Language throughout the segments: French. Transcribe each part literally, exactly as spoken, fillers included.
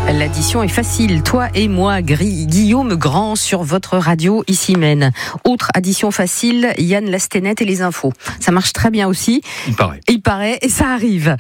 L'addition est facile. Toi et moi, Guillaume Grand sur votre radio ici Maine. Autre addition facile, Yann Lastenet et les infos. Ça marche très bien aussi. Il paraît. Il paraît et ça arrive.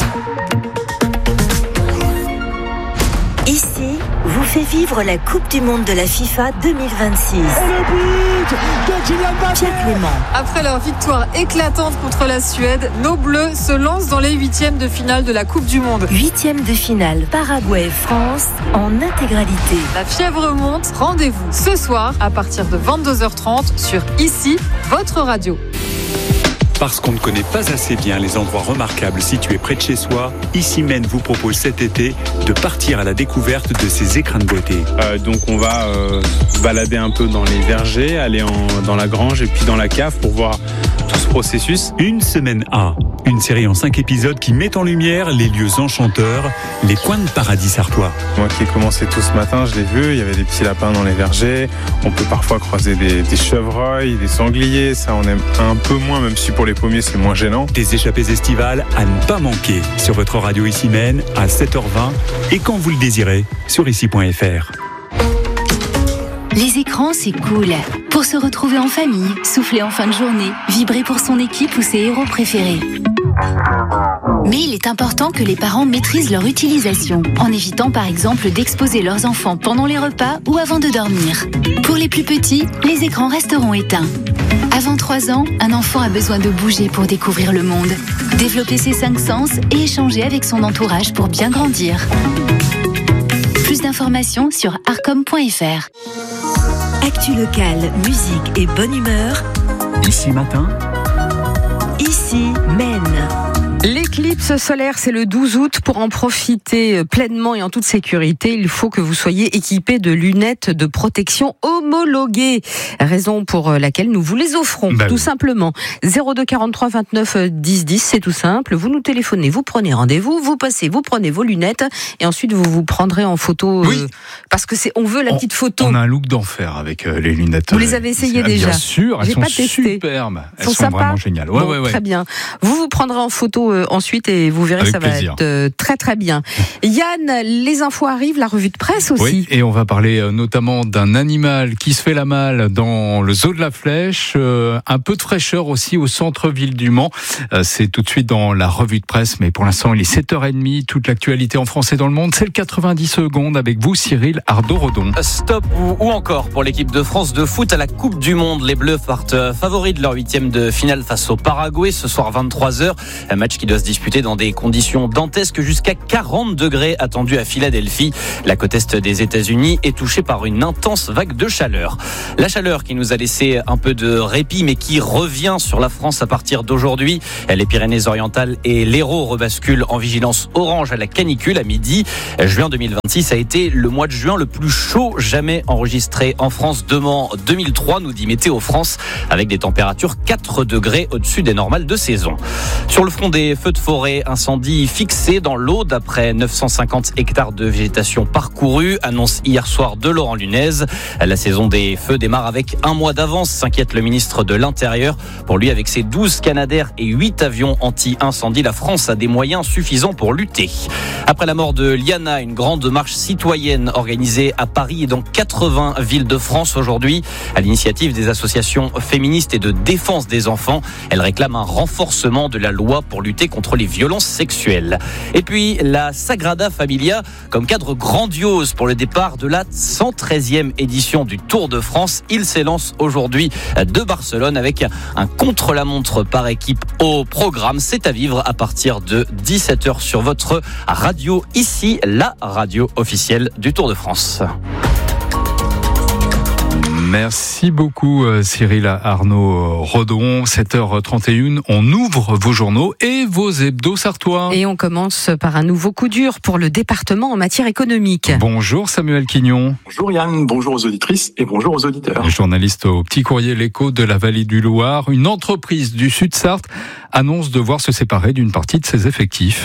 Ici, vous fait vivre la Coupe du Monde de la FIFA deux mille vingt-six. Et le but de Kylian Mbappé. Pierre Clément. Après leur victoire éclatante contre la Suède, nos Bleus se lancent dans les huitièmes de finale de la Coupe du Monde. Huitièmes de finale, Paraguay-France en intégralité. La fièvre monte, rendez-vous ce soir à partir de vingt-deux heures trente sur Ici, votre radio. Parce qu'on ne connaît pas assez bien les endroits remarquables situés près de chez soi, Ici Maine vous propose cet été de partir à la découverte de ces écrins de beauté. Euh, donc on va euh, se balader un peu dans les vergers, aller en, dans la grange et puis dans la cave pour voir tout ce processus. Une semaine A, une série en cinq épisodes qui met en lumière les lieux enchanteurs, les coins de paradis sartois. Moi qui ai commencé tout ce matin, je l'ai vu, il y avait des petits lapins dans les vergers, on peut parfois croiser des, des chevreuils, des sangliers, ça on aime un peu moins, même si pour les pommiers c'est moins gênant. Des échappées estivales à ne pas manquer sur votre radio Ici Maine à sept heures vingt et quand vous le désirez sur ici point f r. Les écrans, c'est cool. Pour se retrouver en famille, souffler en fin de journée, vibrer pour son équipe ou ses héros préférés. Mais il est important que les parents maîtrisent leur utilisation, en évitant par exemple d'exposer leurs enfants pendant les repas ou avant de dormir. Pour les plus petits, les écrans resteront éteints. Avant trois ans, un enfant a besoin de bouger pour découvrir le monde, développer ses cinq sens et échanger avec son entourage pour bien grandir. Plus d'informations sur arcom point f r. Actu locale, musique et bonne humeur. Ici matin. Ici Maine. L'éclipse solaire, c'est le douze août. Pour en profiter pleinement et en toute sécurité, il faut que vous soyez équipés de lunettes de protection homologuées. Raison pour laquelle nous vous les offrons, bah tout oui. simplement. zéro deux quarante-trois vingt-neuf dix dix, c'est tout simple. Vous nous téléphonez, vous prenez rendez-vous, vous passez, vous prenez vos lunettes et ensuite vous vous prendrendrez en photo. Oui. Euh, parce que c'est, on veut la on, petite photo. On a un look d'enfer avec euh, les lunettes. Vous les avez essayées euh, déjà? Bien sûr, elles J'ai sont pas testé. superbes. Elles sont, sont sympas. Vraiment géniales. Ouais, bon, ouais, ouais. Très bien. Vous vous prendrez en photo euh, ensuite et vous verrez, avec ça plaisir. va être euh, très très bien. Yann, les infos arrivent, la revue de presse aussi. Oui, et on va parler euh, notamment d'un animal qui se fait la malle dans le zoo de la Flèche. Euh, un peu de fraîcheur aussi au centre-ville du Mans. Euh, c'est tout de suite dans la revue de presse, mais pour l'instant il est sept heures trente. Toute l'actualité en France et dans le monde, c'est le quatre-vingt-dix secondes avec vous, Cyril Ardo-Rodon. Stop ou, ou encore pour l'équipe de France de foot à la Coupe du Monde. Les Bleus partent favoris de leur huitième de finale face au Paraguay ce soir vingt-trois heures. Un match qui doit se disputer dans des conditions dantesques, jusqu'à quarante degrés attendus à Philadelphie. La côte est des États-Unis est touchée par une intense vague de chaleur. La chaleur qui nous a laissé un peu de répit, mais qui revient sur la France à partir d'aujourd'hui. Les Pyrénées-Orientales et l'Hérault rebasculent en vigilance orange à la canicule à midi. Juin deux mille vingt-six a été le mois de juin le plus chaud jamais enregistré en France depuis deux mille trois, nous dit Météo France, avec des températures quatre degrés au-dessus des normales de saison. Sur le front des feux de forêt, incendie fixé dans l'Aude après neuf cent cinquante hectares de végétation parcourus, annonce hier soir de Laurent Lunez. La saison des feux démarre avec un mois d'avance, s'inquiète le ministre de l'Intérieur. Pour lui, avec ses douze Canadair et huit avions anti-incendie, la France a des moyens suffisants pour lutter. Après la mort de Liana, une grande marche citoyenne organisée à Paris et dans quatre-vingts villes de France aujourd'hui, à l'initiative des associations féministes et de défense des enfants. Elle réclame un renforcement de la loi pour lutter contre les violences sexuelles. Et puis la Sagrada Familia comme cadre grandiose pour le départ de la cent treizième édition du Tour de France. Il s'élance aujourd'hui de Barcelone avec un contre-la-montre par équipe au programme. C'est à vivre à partir de dix-sept heures sur votre radio, ici la radio officielle du Tour de France. Merci beaucoup Cyril Arnaud-Rodon. sept heures trente et une, on ouvre vos journaux et vos hebdos sartois. Et on commence par un nouveau coup dur pour le département en matière économique. Bonjour Samuel Quignon. Bonjour Yann, bonjour aux auditrices et bonjour aux auditeurs. Journaliste au Petit Courrier L'Écho de la Vallée du Loir, une entreprise du Sud-Sarthe annonce devoir se séparer d'une partie de ses effectifs.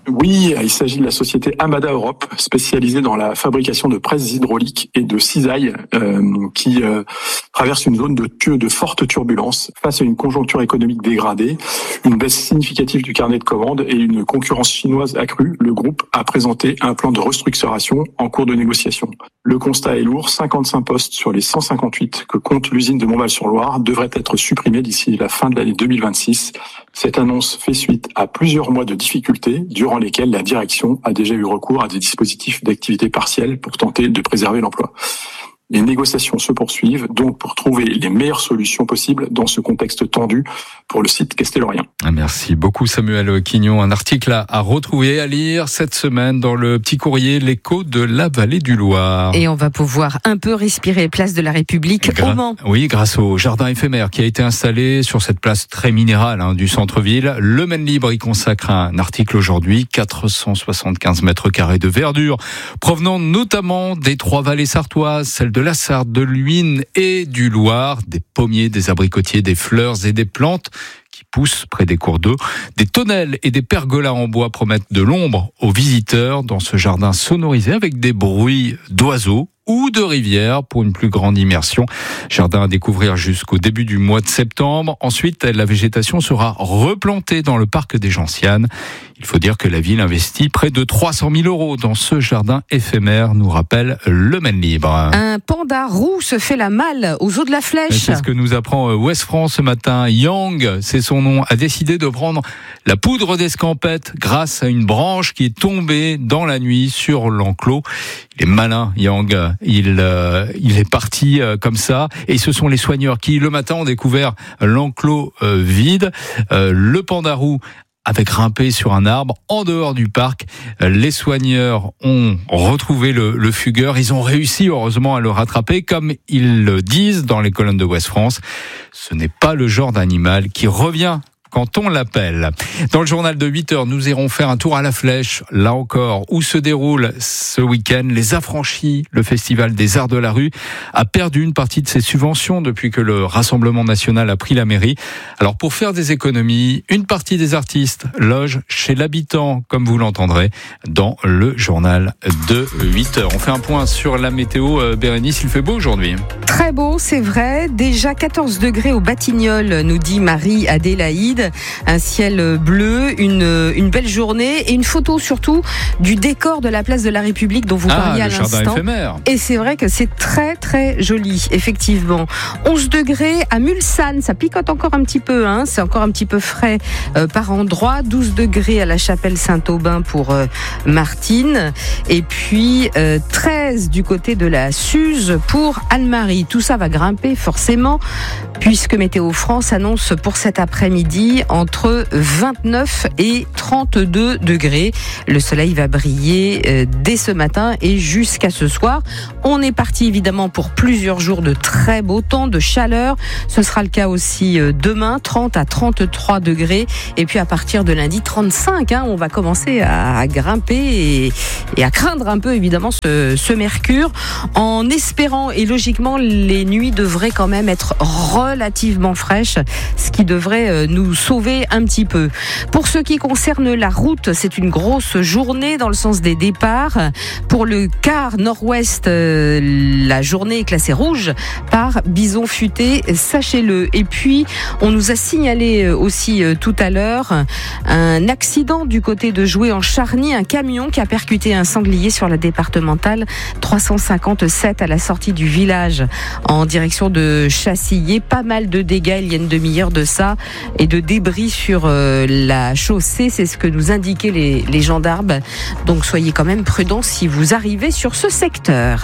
Oui, il s'agit de la société Amada Europe, spécialisée dans la fabrication de presses hydrauliques et de cisailles, euh, qui euh, traverse une zone de, tu- de forte turbulence face à une conjoncture économique dégradée, une baisse significative du carnet de commandes et une concurrence chinoise accrue. Le groupe a présenté un plan de restructuration en cours de négociation. Le constat est lourd, cinquante-cinq postes sur les cent cinquante-huit que compte l'usine de Montval-sur-Loire devraient être supprimés d'ici la fin de l'année deux mille vingt-six. Cette annonce fait suite à plusieurs mois de difficultés durant lesquels la direction a déjà eu recours à des dispositifs d'activité partielle pour tenter de préserver l'emploi. Les négociations se poursuivent donc pour trouver les meilleures solutions possibles dans ce contexte tendu pour le site castelorien. Merci beaucoup Samuel Quignon. Un article à, à retrouver, à lire cette semaine dans le petit courrier L'Écho de la Vallée du Loir. Et on va pouvoir un peu respirer place de la République Gra- au Mans. Oui, grâce au jardin éphémère qui a été installé sur cette place très minérale hein, du centre-ville. Le Maine Libre y consacre un article aujourd'hui. quatre cent soixante-quinze mètres carrés de verdure, provenant notamment des trois vallées sartoises, celles de la Sarthe, de l'Huisne et du Loir, des pommiers, des abricotiers, des fleurs et des plantes qui poussent près des cours d'eau. Des tonnelles et des pergolas en bois promettent de l'ombre aux visiteurs dans ce jardin sonorisé avec des bruits d'oiseaux ou de rivières pour une plus grande immersion. Jardin à découvrir jusqu'au début du mois de septembre. Ensuite, la végétation sera replantée dans le parc des Gentianes. Il faut dire que la ville investit près de trois cent mille euros dans ce jardin éphémère, nous rappelle le Maine Libre. Un panda roux se fait la malle aux eaux de la Flèche. C'est ce que nous apprend Ouest France ce matin. Yang, c'est son nom, a décidé de prendre la poudre d'escampette grâce à une branche qui est tombée dans la nuit sur l'enclos. Il est malin, Yang. Il, euh, il est parti euh, comme ça. Et ce sont les soigneurs qui, le matin, ont découvert l'enclos euh, vide. Euh, le panda roux avait grimpé sur un arbre en dehors du parc. Les soigneurs ont retrouvé le, le fugueur. Ils ont réussi, heureusement, à le rattraper. Comme ils le disent dans les colonnes de Ouest France, ce n'est pas le genre d'animal qui revient quand on l'appelle. Dans le journal de huit heures, nous irons faire un tour à la Flèche, là encore, où se déroule ce week-end les Affranchis. Le Festival des Arts de la Rue a perdu une partie de ses subventions depuis que le Rassemblement National a pris la mairie. Alors pour faire des économies, une partie des artistes loge chez l'habitant, comme vous l'entendrez, dans le journal de huit heures. On fait un point sur la météo. Bérénice, il fait beau aujourd'hui. Très beau, c'est vrai. Déjà quatorze degrés au Batignolles, nous dit Marie-Adélaïde. Un ciel bleu, une, une belle journée et une photo surtout du décor de la place de la République dont vous ah, parliez à le l'instant. Jardin éphémère. Et c'est vrai que c'est très très joli, effectivement. onze degrés à Mulsanne, ça picote encore un petit peu, hein, c'est encore un petit peu frais euh, par endroit. douze degrés à la chapelle Saint-Aubin pour euh, Martine. Et puis euh, treize du côté de la Suze pour Anne-Marie. Tout ça va grimper forcément, puisque Météo France annonce pour cet après-midi entre vingt-neuf et trente-deux degrés. Le soleil va briller euh, dès ce matin et jusqu'à ce soir. On est parti évidemment pour plusieurs jours de très beau temps, de chaleur. Ce sera le cas aussi euh, demain, trente à trente-trois degrés. Et puis à partir de lundi, trente-cinq. Hein, on va commencer à, à grimper et, et à craindre un peu évidemment ce, ce mercure. En espérant, et logiquement, les nuits devraient quand même être relativement fraîches, ce qui devrait euh, nous sauver un petit peu. Pour ce qui concerne la route, c'est une grosse journée dans le sens des départs. Pour le quart nord-ouest, euh, la journée est classée rouge par bison futé, sachez-le. Et puis, on nous a signalé aussi euh, tout à l'heure un accident du côté de Joué en Charny, un camion qui a percuté un sanglier sur la départementale trois cent cinquante-sept à la sortie du village en direction de Chassilly. Pas mal de dégâts il y a une demi-heure de ça et de débris sur euh, la chaussée, c'est ce que nous indiquaient les, les gendarmes. Donc soyez quand même prudents si vous arrivez sur ce secteur.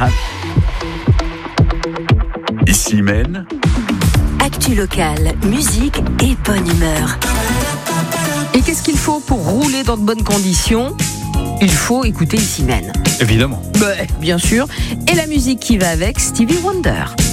Ici Maine. Actu locale, musique et bonne humeur. Et qu'est-ce qu'il faut pour rouler dans de bonnes conditions ? Il faut écouter Ici Maine. Évidemment. Bah, bien sûr. Et la musique qui va avec, Stevie Wonder.